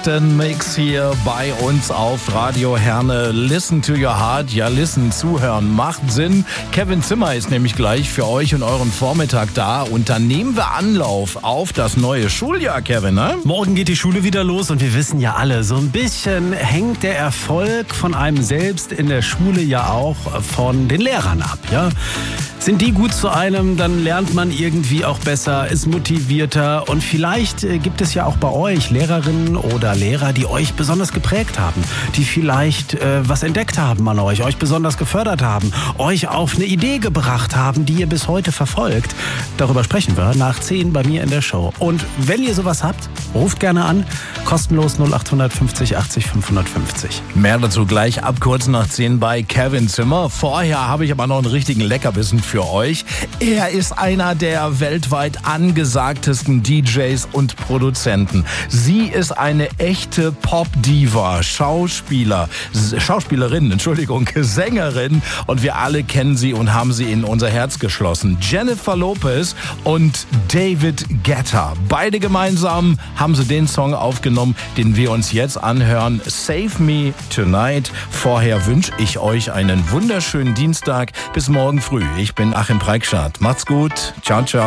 besten Mix hier bei uns auf Radio Herne. Listen to your heart. Ja, listen, zuhören macht Sinn. Kevin Zimmer ist nämlich gleich für euch und euren Vormittag da. Und dann nehmen wir Anlauf auf das neue Schuljahr, Kevin, ne? Morgen geht die Schule wieder los und wir wissen ja alle, so ein bisschen hängt der Erfolg von einem selbst in der Schule ja auch von den Lehrern ab, ja? Sind die gut zu einem, dann lernt man irgendwie auch besser, ist motivierter und vielleicht gibt es ja auch bei euch Lehrerinnen oder Lehrer, die euch besonders geprägt haben, die vielleicht was entdeckt haben an euch besonders gefördert haben, euch auf eine Idee gebracht haben, die ihr bis heute verfolgt. Darüber sprechen wir nach 10 bei mir in der Show. Und wenn ihr sowas habt, ruft gerne an, kostenlos 0850 80 550. Mehr dazu gleich ab kurz nach 10 bei Kevin Zimmer. Vorher habe ich aber noch einen richtigen Leckerbissen für euch. Er ist einer der weltweit angesagtesten DJs und Produzenten. Sie ist eine echte Pop-Diva, Schauspielerin, Sängerin und wir alle kennen sie und haben sie in unser Herz geschlossen. Jennifer Lopez und David Guetta. Beide gemeinsam haben sie den Song aufgenommen, den wir uns jetzt anhören. Save Me Tonight. Vorher wünsche ich euch einen wunderschönen Dienstag. Bis morgen früh. Ich bin Achim Preikschat. Macht's gut. Ciao, ciao.